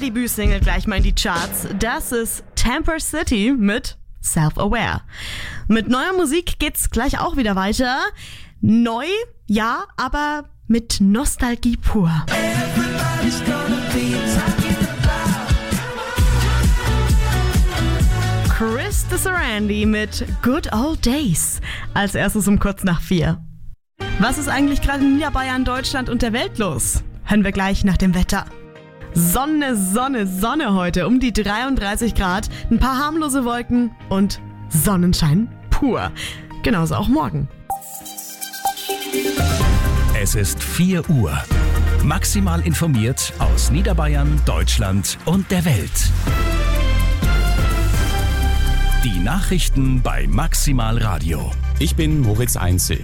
Debütsingle gleich mal in die Charts. Das ist Temper City mit Self-Aware. Mit neuer Musik geht's gleich auch wieder weiter. Neu, ja, aber mit Nostalgie pur. Chris Sarandon mit Good Old Days. Als erstes um kurz nach 4. Was ist eigentlich gerade in Niederbayern, Deutschland und der Welt los? Hören wir gleich nach dem Wetter. Sonne, Sonne, Sonne heute, um die 33 Grad, ein paar harmlose Wolken und Sonnenschein pur. Genauso auch morgen. Es ist 4 Uhr. Maximal informiert aus Niederbayern, Deutschland und der Welt. Die Nachrichten bei Maximal Radio. Ich bin Moritz Einzel.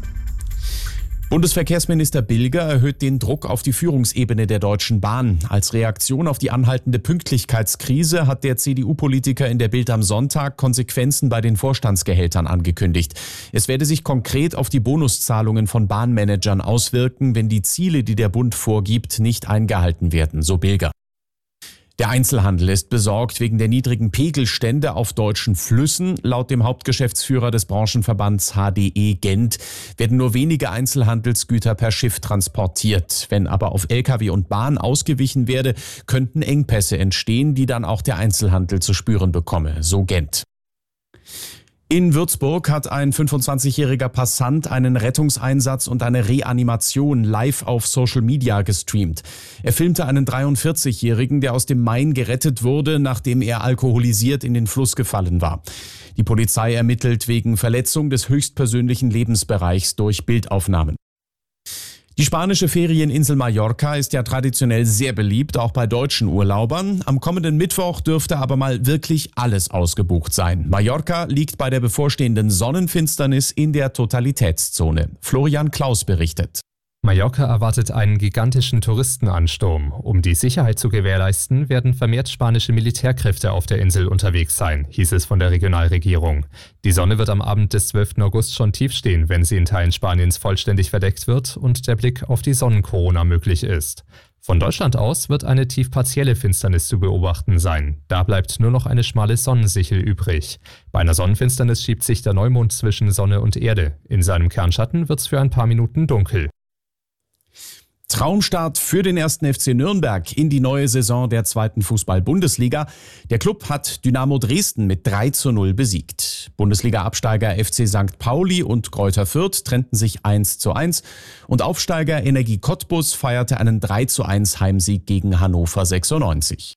Bundesverkehrsminister Bilger erhöht den Druck auf die Führungsebene der Deutschen Bahn. Als Reaktion auf die anhaltende Pünktlichkeitskrise hat der CDU-Politiker in der Bild am Sonntag Konsequenzen bei den Vorstandsgehältern angekündigt. Es werde sich konkret auf die Bonuszahlungen von Bahnmanagern auswirken, wenn die Ziele, die der Bund vorgibt, nicht eingehalten werden, so Bilger. Der Einzelhandel ist besorgt wegen der niedrigen Pegelstände auf deutschen Flüssen. Laut dem Hauptgeschäftsführer des Branchenverbands HDE Gent werden nur wenige Einzelhandelsgüter per Schiff transportiert. Wenn aber auf Lkw und Bahn ausgewichen werde, könnten Engpässe entstehen, die dann auch der Einzelhandel zu spüren bekomme, so Gent. In Würzburg hat ein 25-jähriger Passant einen Rettungseinsatz und eine Reanimation live auf Social Media gestreamt. Er filmte einen 43-jährigen, der aus dem Main gerettet wurde, nachdem er alkoholisiert in den Fluss gefallen war. Die Polizei ermittelt wegen Verletzung des höchstpersönlichen Lebensbereichs durch Bildaufnahmen. Die spanische Ferieninsel Mallorca ist ja traditionell sehr beliebt, auch bei deutschen Urlaubern. Am kommenden Mittwoch dürfte aber mal wirklich alles ausgebucht sein. Mallorca liegt bei der bevorstehenden Sonnenfinsternis in der Totalitätszone. Florian Klaus berichtet. Mallorca erwartet einen gigantischen Touristenansturm. Um die Sicherheit zu gewährleisten, werden vermehrt spanische Militärkräfte auf der Insel unterwegs sein, hieß es von der Regionalregierung. Die Sonne wird am Abend des 12. August schon tief stehen, wenn sie in Teilen Spaniens vollständig verdeckt wird und der Blick auf die Sonnenkorona möglich ist. Von Deutschland aus wird eine tief partielle Finsternis zu beobachten sein. Da bleibt nur noch eine schmale Sonnensichel übrig. Bei einer Sonnenfinsternis schiebt sich der Neumond zwischen Sonne und Erde. In seinem Kernschatten wird es für ein paar Minuten dunkel. Traumstart für den 1. FC Nürnberg in die neue Saison der 2. Fußball-Bundesliga. Der Club hat Dynamo Dresden mit 3:0 besiegt. Bundesliga-Absteiger FC St. Pauli und Greuther Fürth trennten sich 1:1 und Aufsteiger Energie Cottbus feierte einen 3:1 Heimsieg gegen Hannover 96.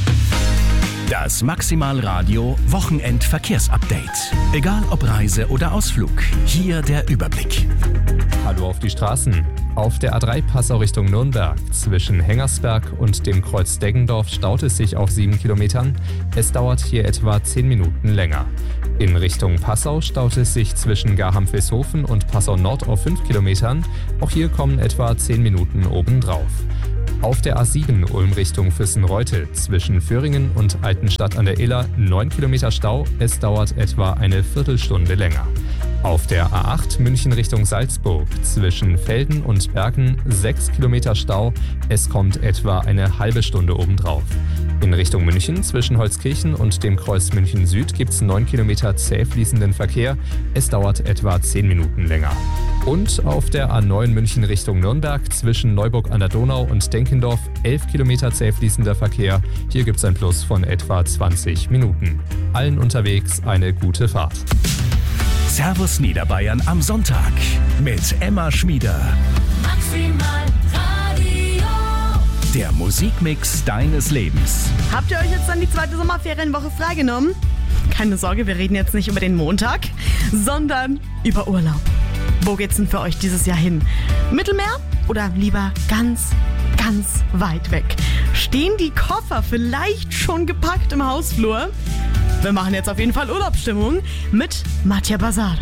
Das Maximal Radio Wochenendverkehrsupdate. Egal ob Reise oder Ausflug, hier der Überblick. Hallo auf die Straßen. Auf der A3 Passau Richtung Nürnberg zwischen Hengersberg und dem Kreuz Deggendorf staut es sich auf 7 Kilometern. Es dauert hier etwa 10 Minuten länger. In Richtung Passau staut es sich zwischen Garham-Vilshofen und Passau Nord auf 5 Kilometern. Auch hier kommen etwa 10 Minuten obendrauf. Auf der A7 Ulm Richtung Füssen-Reute zwischen Föhringen und Altenstadt an der Iller 9 Kilometer Stau. Es dauert etwa eine Viertelstunde länger. Auf der A8 München Richtung Salzburg zwischen Velden und Bergen 6 Kilometer Stau. Es kommt etwa eine halbe Stunde obendrauf. In Richtung München zwischen Holzkirchen und dem Kreuz München Süd gibt es 9 Kilometer zäh fließenden Verkehr. Es dauert etwa 10 Minuten länger. Und auf der A9 München Richtung Nürnberg zwischen Neuburg an der Donau und Denkendorf 11 Kilometer zäh fließender Verkehr. Hier gibt es ein Plus von etwa 20 Minuten. Allen unterwegs eine gute Fahrt. Servus Niederbayern am Sonntag mit Emma Schmieder. Maximal Radio. Der Musikmix deines Lebens. Habt ihr euch jetzt dann die 2. Sommerferienwoche freigenommen? Keine Sorge, wir reden jetzt nicht über den Montag, sondern über Urlaub. Wo geht's denn für euch dieses Jahr hin? Mittelmeer oder lieber ganz, ganz weit weg? Stehen die Koffer vielleicht schon gepackt im Hausflur? Wir machen jetzt auf jeden Fall Urlaubsstimmung mit Mattia Bazar.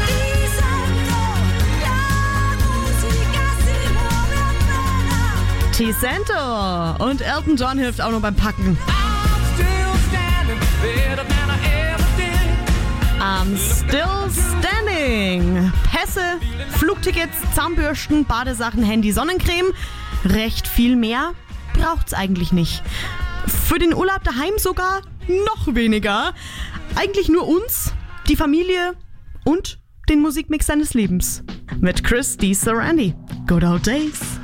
T-Cento und Elton John hilft auch noch beim Packen. I'm still standing. Pässe, Flugtickets, Zahnbürsten, Badesachen, Handy, Sonnencreme. Recht viel mehr braucht's eigentlich nicht. Für den Urlaub daheim sogar noch weniger. Eigentlich nur uns, die Familie und den Musikmix deines Lebens. Mit Chris D. Sarandi. Good Old Days.